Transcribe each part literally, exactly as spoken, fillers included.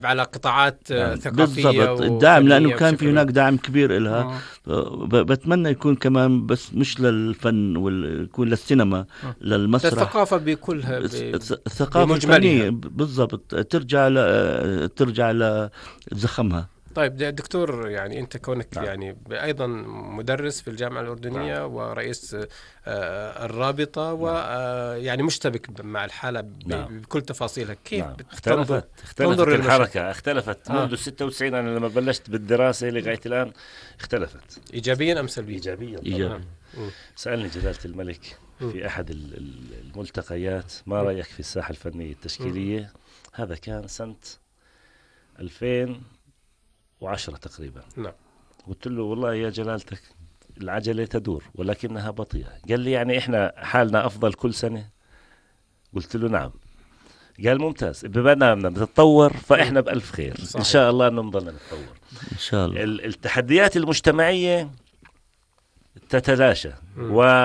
على قطاعات نعم. ثقافية بالضبط الدعم، لأنه كان في بشكل هناك دعم كبير إلها. آه. ب- بتمنى يكون كمان، بس مش للفن، ويكون للسينما، آه. للمسرح، الثقافة بكلها ب... الث- الثقافة بمجملها. الفنية بالضبط ترجع ل... ترجع لزخمها. طيب د- دكتور، يعني أنت كونك نعم. يعني أيضا مدرس في الجامعة الأردنية، نعم. ورئيس آه، الرابطة، نعم. ويعني مشتبك مع الحالة ب- نعم. بكل تفاصيلها، كيف نعم. تنظر اختلفت تنظر اختلفت للمشهد؟ الحركة، اختلفت آه. منذ ستة وتسعين. أنا لما بلشت بالدراسة لغاية الآن اختلفت إيجابيا أم سلبيا؟ إيجابيا إيجابي. طبعا. مم. سألني جلالة الملك مم. في أحد ال- ال- الملتقيات: ما رأيك في الساحة الفنية التشكيلية؟ هذا كان سنة ألفين وعشرة تقريبا. نعم. قلت له: والله يا جلالتك العجلة تدور ولكنها بطيئة. قال لي: يعني إحنا حالنا أفضل كل سنة؟ قلت له: نعم. قال: ممتاز، بما أننا بنتطور فإحنا بألف خير. صحيح. إن شاء الله أنه نضل نتطور. إن شاء الله. ال- التحديات المجتمعية تتلاشى مم.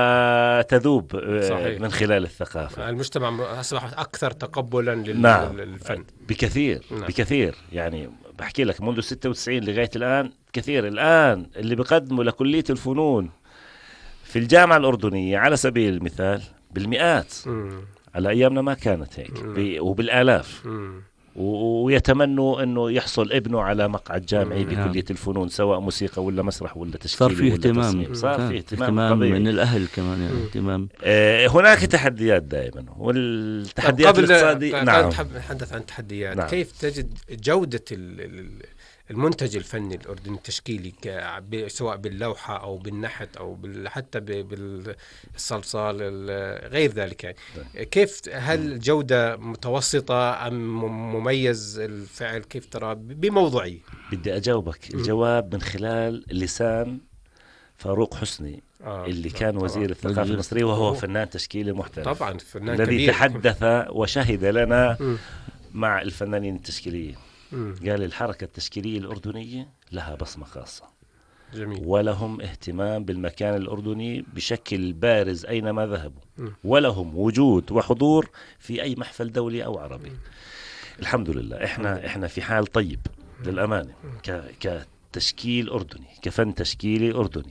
وتذوب آه، صحيح. من خلال الثقافة المجتمع أصبح أكثر تقبلا لل- نعم. للفن. بكثير. نعم. بكثير يعني بحكي لك منذ ستة وتسعين لغاية الآن كثير. الآن اللي بقدموا لكلية الفنون في الجامعة الأردنية على سبيل المثال بالمئات. مم. على أيامنا ما كانت هيك، مم. ب- وبالآلاف. مم. و- ويتمنوا أنه يحصل ابنه على مقعد جامعي مم. بكلية الفنون، سواء موسيقى ولا مسرح ولا تشكيل صار في ولا اهتمام، تصميم. صار كان في في اهتمام اهتمام طبيعي. من الأهل كمان، يعني مم. اهتمام. آه، هناك تحديات دائما، طب والتحديات قبل الاقتصادية. قبل نعم. نحب نتحدث عن التحديات، نعم. كيف تجد جودة ال- ال- المنتج الفني الأردني التشكيلي، ك- ب- سواء باللوحة أو بالنحت أو بال- حتى ب- بالصلصال ال- غير ذلك، يعني كيف، هل الجودة متوسطة أم مميز الفعل؟ كيف ترى بموضوعي؟ بدي أجاوبك الجواب من خلال لسان فاروق حسني، آه. اللي نعم. كان طبعاً. وزير الثقافة وزير- المصرية، وهو أوه. فنان تشكيلي محترف، طبعا فنان الذي كبير. تحدث وشهد لنا مم. مع الفنانين التشكيليين. مم. قال: الحركة التشكيلية الأردنية لها بصمة خاصة، جميل. ولهم اهتمام بالمكان الأردني بشكل بارز أينما ذهبوا، مم. ولهم وجود وحضور في أي محفل دولي أو عربي. الحمد لله إحنا إحنا في حال طيب للأمانة، ك كتشكيل أردني، كفن تشكيلي أردني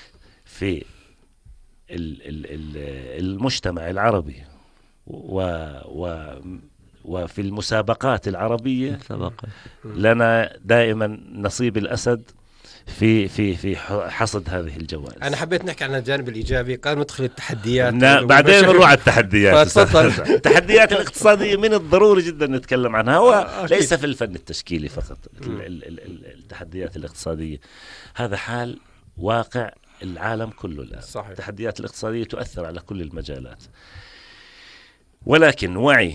في ال ال ال المجتمع العربي و و وفي المسابقات العربية. سبق. لنا دائما نصيب الأسد في في في حصد هذه الجوائز. أنا حبيت نحكي عن الجانب الإيجابي، قال ندخل التحديات. بعدين بنروح على التحديات. فتفضل. التحديات الاقتصادية من الضروري جدا نتكلم عنها، وليس أكيد. في الفن التشكيلي فقط. ال ال ال ال التحديات الاقتصادية هذا حال واقع العالم كله الآن. صحيح. التحديات الاقتصادية تؤثر على كل المجالات، ولكن وعي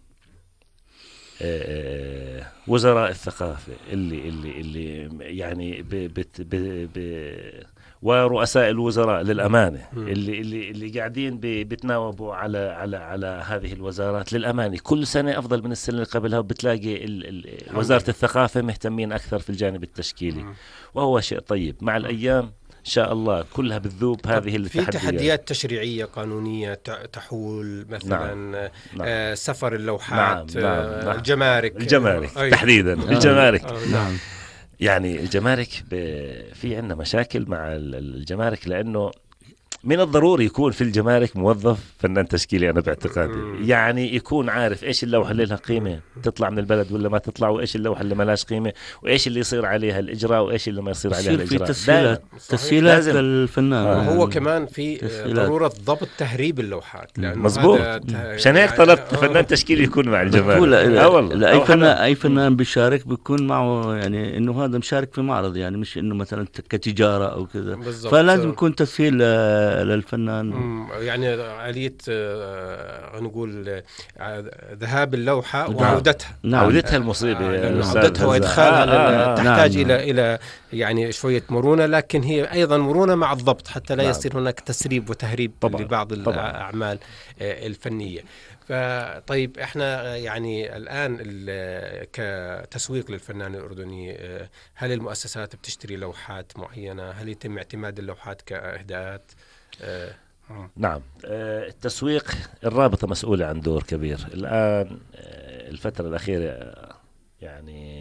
آه، وزراء الثقافة اللي اللي اللي يعني ب بت ب ب ورؤساء الوزراء للأمانة مم. اللي اللي اللي قاعدين ب- بتناوبوا على على على هذه الوزارات للأمانة. كل سنة أفضل من السنة اللي قبلها، وبتلاقي ال ال وزارة الثقافة مهتمين أكثر في الجانب التشكيلي، مم. وهو شيء طيب. مع الأيام إن شاء الله كلها بتذوب هذه في التحديات. تحديات تشريعية قانونية ت- تحول مثلا نعم. آه سفر اللوحات، نعم. آه نعم. نعم. الجمارك الجمارك أيوة. تحديدا. آه. الجمارك آه. نعم. يعني الجمارك في عندنا مشاكل مع الجمارك، لأنه من الضروري يكون في الجمارك موظف فنان تشكيلي. أنا باعتقادي مم. يعني يكون عارف إيش اللوحة اللي لها قيمة تطلع من البلد ولا ما تطلع، وإيش اللوحة اللي ما لهاش قيمة، وإيش اللي يصير عليها الإجراء، وإيش اللي ما يصير عليها يصير في الإجراء. تسهيلات دائماً. تسهيلات لازم. للفنان. آه. وهو كمان في تسهيلات. ضرورة ضبط تهريب اللوحات، لأنه مزبوط. هذا ت- عشان هيك يعني- طلبت آه. فنان تشكيلي يكون مع بتقول الجمارك. ل- آه والله. لأي أو فنان، حدا- أي فنان بيشارك بيكون معه يعني إنه هذا مشارك في معرض، يعني مش إنه مثلا كتجارة أو كذا. بالضبط. فلازم يكون تسهيل ل- للفنان. مم، يعني آلية آه، نقول آه، ذهاب اللوحة نعم. وعودتها. نعم. عودتها المصيبة. آه، يا لأنه أستاذ عودتها فزاع. وإدخالها آه، آه، لل- آه. تحتاج نعم. إلى إلى يعني شوية مرونة، لكن هي أيضا مرونة مع الضبط حتى لا نعم. يصير هناك تسريب وتهريب طبعاً. لبعض طبعاً. الأعمال آه، الفنية. فطيب احنا يعني الآن ال- كتسويق للفنان الأردني، آه، هل المؤسسات بتشتري لوحات معينة؟ هل يتم اعتماد اللوحات كإهداءات؟ آه، مم. نعم. آه، التسويق، الرابطة مسؤولة عن دور كبير الآن. آه، الفترة الأخيرة آه، يعني